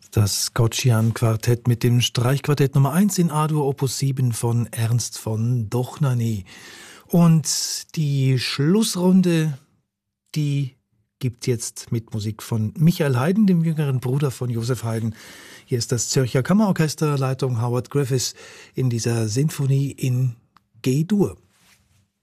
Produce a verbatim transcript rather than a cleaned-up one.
Das Goccian-Quartett mit dem Streichquartett Nummer eins in A-Dur Opus sieben von Ernst von Dohnanyi. Und die Schlussrunde, die gibt jetzt mit Musik von Michael Haydn, dem jüngeren Bruder von Joseph Haydn. Hier ist das Zürcher Kammerorchester, Leitung Howard Griffiths, in dieser Sinfonie in G-Dur.